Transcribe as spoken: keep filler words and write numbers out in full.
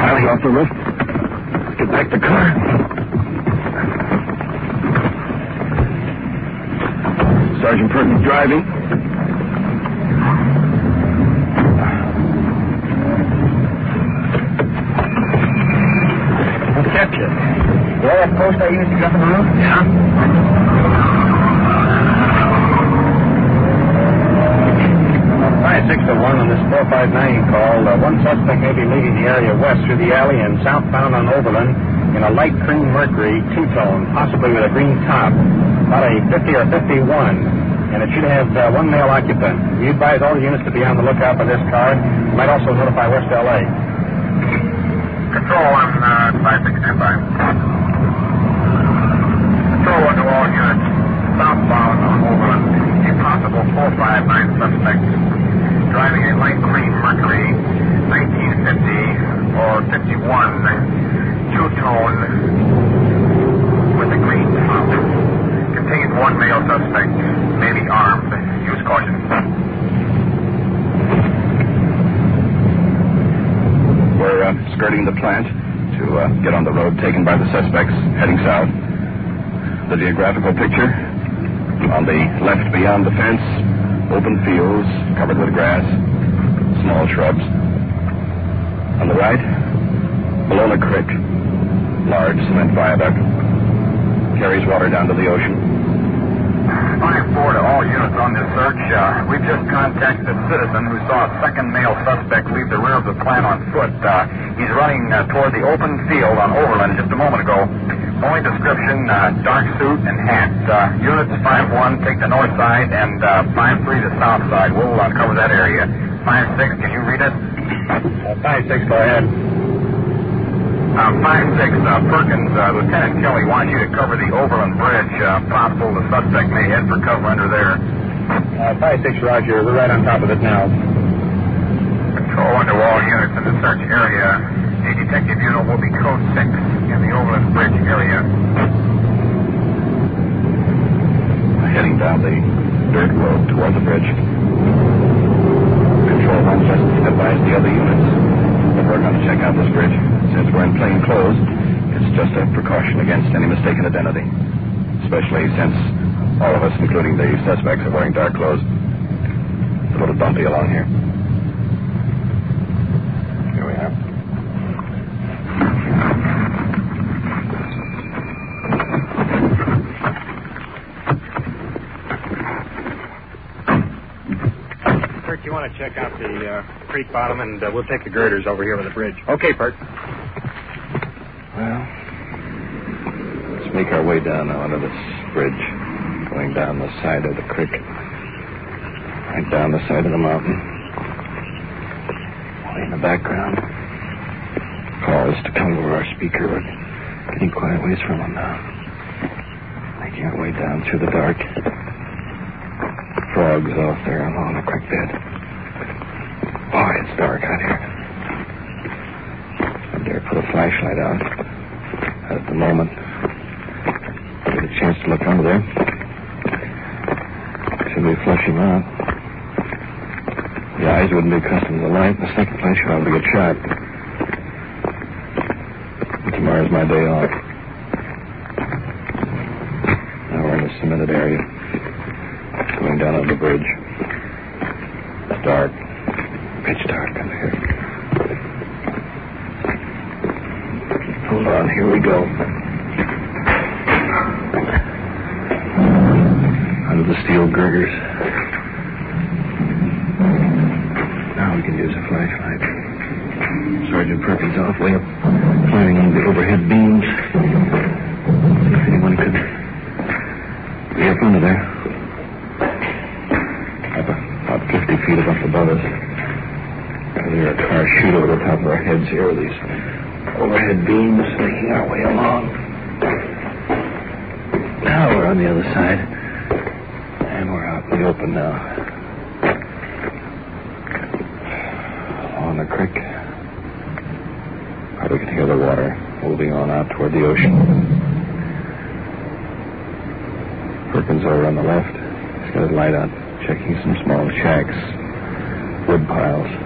Riley off the roof. Let's get back to the car. Sergeant Perkins driving. What's that, kid? Yeah, that post I used to get on the roof? Yeah. five six to one on this four five nine call. Uh, one suspect may be leaving the area west through the alley and southbound on Overland in a light cream Mercury two-tone, possibly with a green top. About a fifty or fifty-one, and it should have uh, one male occupant. We advise all the units to be on the lookout for this car. You might also notify West L A. Control one, uh, five six, stand by. Control one to all units. Southbound on Overland. A possible four five nine suspect driving a light cream Mercury nineteen fifty or fifty-one two-tone with a green top. Contains one male suspect, maybe armed. Use caution. We're uh, skirting the plant to uh, get on the road taken by the suspects heading south. The geographical picture: on the left beyond the fence, open fields covered with grass, small shrubs. On the right, Bologna Creek, large cement viaduct, carries water down to the ocean. five four to all units on this search. Uh, we've just contacted a citizen who saw a second male suspect leave the rear of the plant on foot. Uh, he's running uh, toward the open field on Overland just a moment ago. Only description, uh, dark suit and hat. Uh, units five one, take the north side, and uh, five three the south side. We'll uh, cover that area. five six, can you read it? Uh, five six, go ahead. Uh, five six, uh, Perkins, uh, Lieutenant Kelly wants you to cover the Overland Bridge. Uh, possible the suspect may head for cover under there. Uh, five six, Roger. We're right on top of it now. Control one to all units in the search area. A detective unit will be code six in the Overland Bridge area. Heading down the dirt road toward the bridge. Control one just advised the other units that we're going to check out this bridge. Since we're in plain clothes, it's just a precaution against any mistaken identity. Especially since all of us, including the suspects, are wearing dark clothes. It's a little bumpy along here. Here we are. Perk, you want to check out the uh, creek bottom, and uh, we'll take the girders over here with the bridge. Okay, Perk. Well, let's make our way down now onto this bridge, going down the side of the creek, right down the side of the mountain. Way in the background, calls to come over our speaker. We're getting quite a ways from them now. Making our way down through the dark. Frogs off there along the creek bed. Boy, it's dark out here. I dare put a flashlight out. At the moment, get a chance to look under there. Should we flush him out? The eyes wouldn't be accustomed to the light. The second flash you're able to get shot. And tomorrow's my day off. Now we're in the cemented area. Going down on the bridge. It's dark. Pitch dark under here. Hold on, here we go. Under the steel girders. Now we can use a flashlight. Sergeant Perkins off way up, climbing on the overhead beams. See if anyone could be up under there. Up about fifty feet above above us. There are cars shoot over the top of our heads here with these overhead beams making our way along. Now we're on the other side. And we're out in the open now. On the creek. Probably can hear the water moving on out toward the ocean. Perkins over on the left. He's got his light out, checking some small shacks, wood piles.